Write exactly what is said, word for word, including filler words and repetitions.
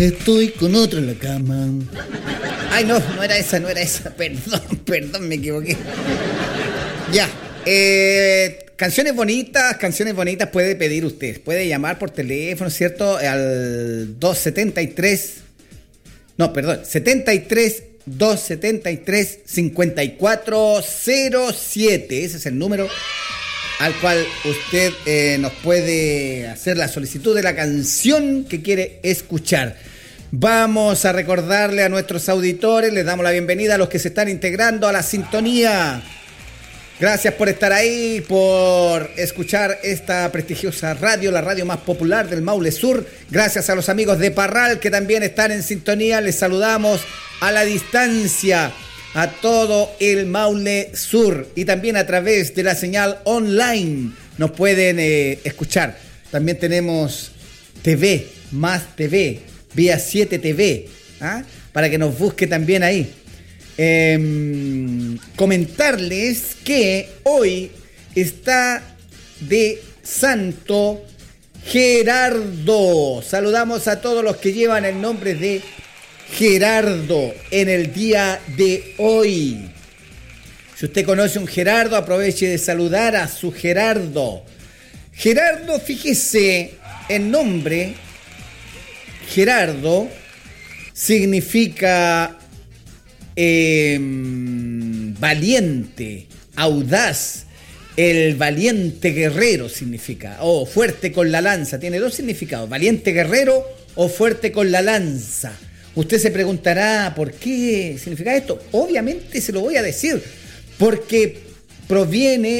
Estoy con otro en la cama. Ay, no, no era esa, no era esa. Perdón, perdón, me equivoqué. Ya. Eh, canciones bonitas, canciones bonitas puede pedir usted. Puede llamar por teléfono, ¿cierto? Al dos setenta y tres. No, perdón, setenta y tres, doscientos setenta y tres, cincuenta y cuatro cero siete. Ese es el número al cual usted eh, nos puede hacer la solicitud de la canción que quiere escuchar. Vamos a recordarle a nuestros auditores, les damos la bienvenida a los que se están integrando a la sintonía. Gracias por estar ahí, por escuchar esta prestigiosa radio, la radio más popular del Maule Sur. Gracias a los amigos de Parral que también están en sintonía. Les saludamos a la distancia a todo el Maule Sur y también a través de la señal online nos pueden eh, escuchar. También tenemos T V, Más T V, Vía siete T V, ¿ah? Para que nos busque también ahí. Eh, comentarles que hoy está de Santo Gerardo. Saludamos a todos los que llevan el nombre de Gerardo en el día de hoy. Si usted conoce un Gerardo, aproveche de saludar a su Gerardo. Gerardo, fíjese, el nombre Gerardo significa eh, valiente, audaz. El valiente guerrero significa, o oh, fuerte con la lanza. Tiene dos significados, valiente guerrero o fuerte con la lanza. Usted se preguntará, ¿por qué significa esto? Obviamente se lo voy a decir, porque proviene